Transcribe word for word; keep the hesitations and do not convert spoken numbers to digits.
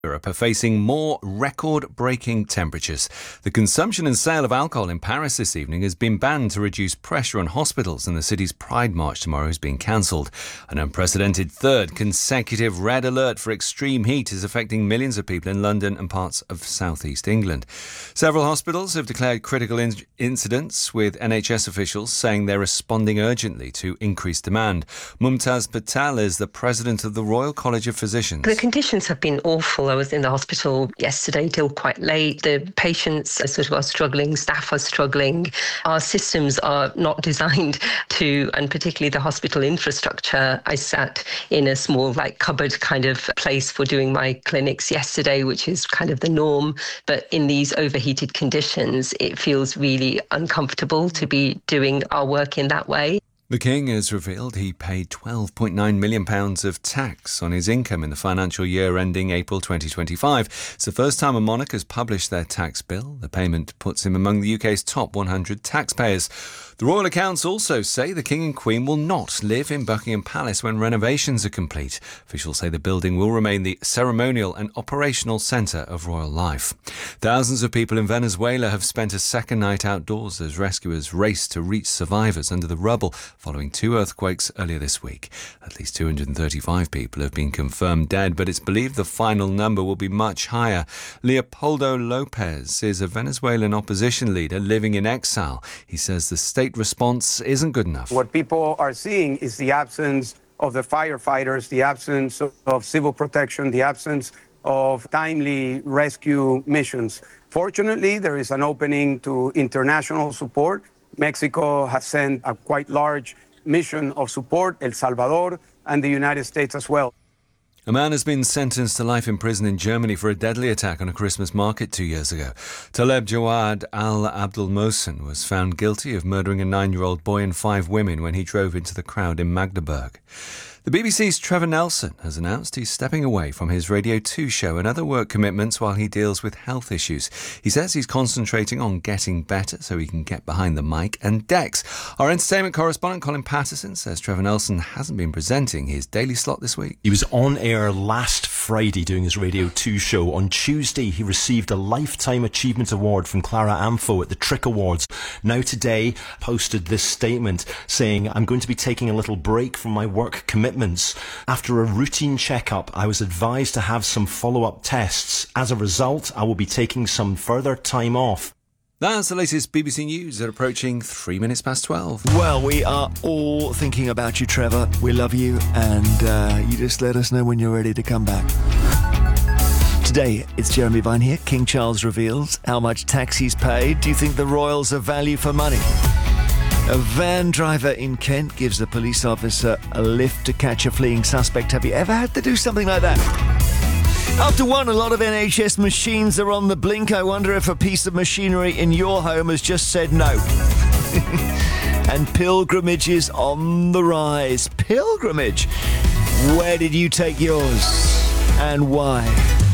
Europe are facing more record-breaking temperatures. The consumption and sale of alcohol in Paris this evening has been banned to reduce pressure on hospitals, and the city's Pride March tomorrow is being cancelled. An unprecedented third consecutive red alert for extreme heat is affecting millions of people in London and parts of southeast England. Several hospitals have declared critical in- incidents, with N H S officials saying they're responding urgently to increased demand. Mumtaz Patel is the president of the Royal College of Physicians. The conditions have been awful. I was in the hospital yesterday till quite late. The patients are sort of are struggling, staff are struggling. Our systems are not designed to, and particularly the hospital infrastructure. I sat in a small like cupboard kind of place for doing my clinics yesterday, which is kind of the norm. But in these overheated conditions, it feels really uncomfortable to be doing our work in that way. The King has revealed he paid twelve point nine million pounds of tax on his income in the financial year ending April twenty twenty-five. It's the first time a monarch has published their tax bill. The payment puts him among the U K's top one hundred taxpayers. The royal accounts also say the King and Queen will not live in Buckingham Palace when renovations are complete. Officials say the building will remain the ceremonial and operational centre of royal life. Thousands of people in Venezuela have spent a second night outdoors as rescuers race to reach survivors under the rubble following two earthquakes earlier this week. At least two hundred thirty-five people have been confirmed dead, but it's believed the final number will be much higher. Leopoldo Lopez is a Venezuelan opposition leader living in exile. He says the state response isn't good enough. What people are seeing is the absence of the firefighters, the absence of civil protection, the absence of timely rescue missions. Fortunately, there is an opening to international support. Mexico has sent a quite large mission of support, El Salvador, and the United States as well. A man has been sentenced to life in prison in Germany for a deadly attack on a Christmas market two years ago. Taleb Jawad al-Abdul Mohsen was found guilty of murdering a nine-year-old boy and five women when he drove into the crowd in Magdeburg. The B B C's Trevor Nelson has announced he's stepping away from his Radio two show and other work commitments while he deals with health issues. He says he's concentrating on getting better so he can get behind the mic and decks. Our entertainment correspondent Colin Patterson says Trevor Nelson hasn't been presenting his daily slot this week. He was on air last Friday doing his Radio two show. On Tuesday, he received a Lifetime Achievement Award from Clara Amfo at the Trick Awards. Now today, posted this statement saying, "I'm going to be taking a little break from my work commitments. After a routine checkup, I was advised to have some follow-up tests. As a result, I will be taking some further time off." That's the latest B B C News at approaching three minutes past twelve. Well, we are all thinking about you, Trevor. We love you, and uh, you just let us know when you're ready to come back. Today, it's Jeremy Vine here. King Charles reveals how much tax he's paid. Do you think the royals are value for money? A van driver in Kent gives a police officer a lift to catch a fleeing suspect. Have you ever had to do something like that? After one, a lot of N H S machines are on the blink. I wonder if a piece of machinery in your home has just said no. And pilgrimages on the rise. Pilgrimage. Where did you take yours? And why?